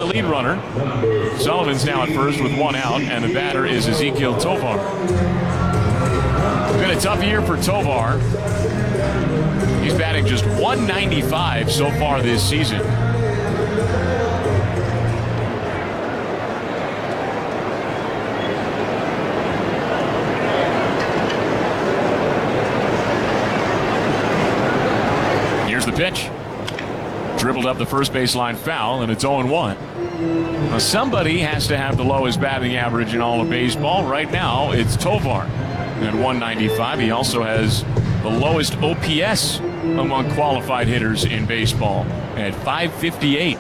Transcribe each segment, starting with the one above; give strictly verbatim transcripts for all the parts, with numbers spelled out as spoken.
lead runner. Sullivan's now at first with one out, and the batter is Ezequiel Tovar. It's been a tough year for Tovar. He's batting just one ninety-five so far this season. Here's the pitch. Dribbled up the first baseline foul, and it's oh one. Now somebody has to have the lowest batting average in all of baseball. Right now, it's Tovar at one ninety-five. He also has the lowest O P S among qualified hitters in baseball at five fifty-eight.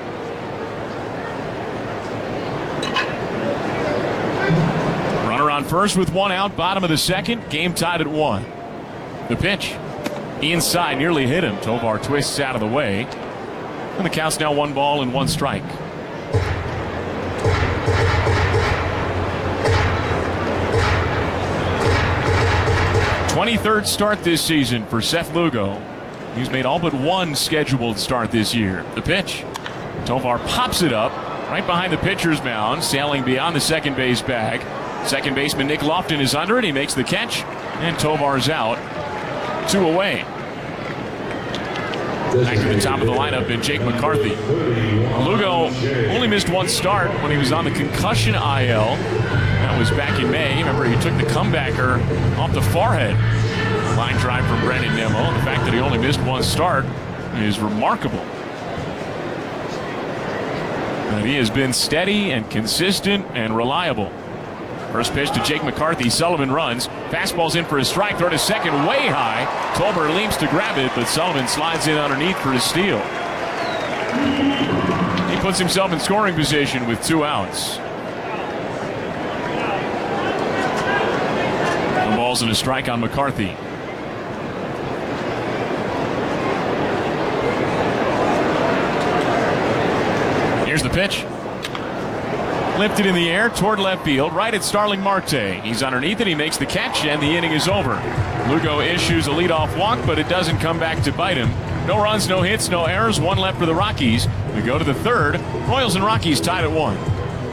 Runner on first with one out, bottom of the second. Game tied at one. The pitch. Inside, nearly hit him. Tovar twists out of the way. And the count's now one ball and one strike. twenty-third start this season for Seth Lugo. He's made all but one scheduled start this year. The pitch. Tovar pops it up right behind the pitcher's mound, sailing beyond the second base bag. Second baseman Nick Lofton is under it. He makes the catch, and Tovar's out. Two away. Back to the top of the lineup in Jake McCarthy. Lugo only missed one start when he was on the concussion I L. That was back in May. Remember, he took the comebacker off the forehead. Line drive from Brandon Nimmo. The fact that he only missed one start is remarkable. And he has been steady and consistent and reliable. First pitch to Jake McCarthy. Sullivan runs. Fastball's in for a strike. Throw to second way high. Tolbert leaps to grab it, but Sullivan slides in underneath for a steal. He puts himself in scoring position with two outs. The ball's in a strike on McCarthy. Here's the pitch. Lifted in the air toward left field, right at Starling Marte. He's underneath it, he makes the catch, and the inning is over. Lugo issues a leadoff walk, but it doesn't come back to bite him. No runs, no hits, no errors, one left for the Rockies. We go to the third. Royals and Rockies tied at one.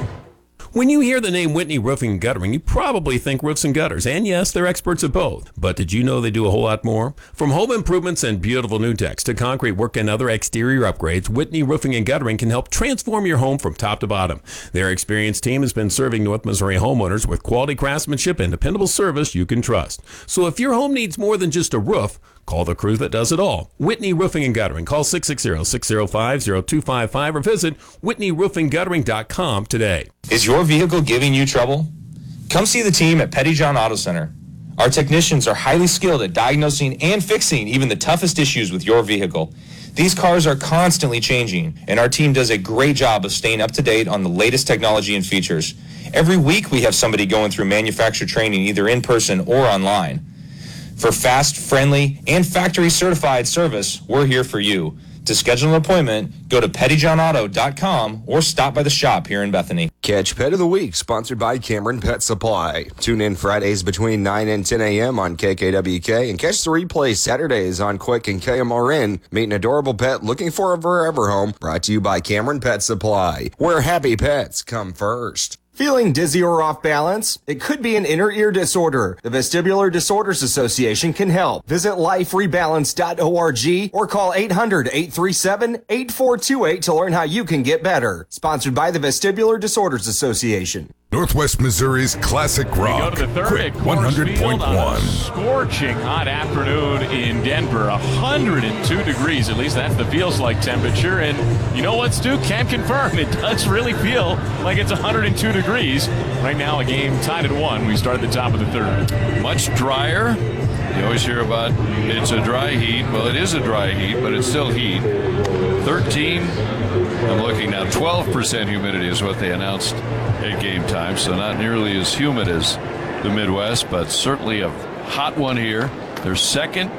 When you hear the name Whitney Roofing and Guttering, you probably think roofs and gutters. And yes, they're experts at both. But did you know they do a whole lot more? From home improvements and beautiful new decks to concrete work and other exterior upgrades, Whitney Roofing and Guttering can help transform your home from top to bottom. Their experienced team has been serving North Missouri homeowners with quality craftsmanship and dependable service you can trust. So if your home needs more than just a roof, call the crew that does it all. Whitney Roofing and Guttering. Call six six zero, six zero five, zero two five five or visit whitney roofing guttering dot com today. Is your vehicle giving you trouble? Come see the team at Pettyjohn Auto Center. Our technicians are highly skilled at diagnosing and fixing even the toughest issues with your vehicle. These cars are constantly changing, and our team does a great job of staying up to date on the latest technology and features. Every week we have somebody going through manufacturer training either in person or online. For fast, friendly, and factory-certified service, we're here for you. To schedule an appointment, go to pettyjohn auto dot com or stop by the shop here in Bethany. Catch Pet of the Week, sponsored by Cameron Pet Supply. Tune in Fridays between nine and ten a.m. on K K W K and catch the replay Saturdays on Quick and K M R N. Meet an adorable pet looking for a forever home. Brought to you by Cameron Pet Supply, where happy pets come first. Feeling dizzy or off balance? It could be an inner ear disorder. The Vestibular Disorders Association can help. Visit life rebalance dot org or call eight hundred, eight three seven, eight four two eight to learn how you can get better. Sponsored by the Vestibular Disorders Association. Northwest Missouri's classic rock. We go to the third Quick at one hundred point one. Scorching hot afternoon in Denver. one hundred two degrees. At least that's the feels like temperature. And you know what, Stu? Can confirm it does really feel like it's one hundred two degrees. Right now, a game tied at one. We start at the top of the third. Much drier. You always hear about it's a dry heat. Well, it is a dry heat, but it's still heat. thirteen. I'm looking now. twelve percent humidity is what they announced at game time, so not nearly as humid as the Midwest, but certainly a hot one here. Their second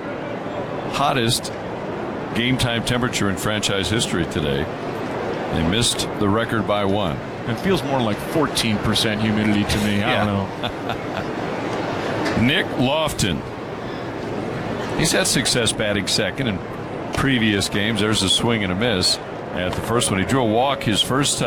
hottest game time temperature in franchise history today. They missed the record by one. It feels more like fourteen percent humidity to me. I Yeah. don't know. Nick Lofton. He's had success batting second in previous games. There's a swing and a miss at the first one. He drew a walk his first time.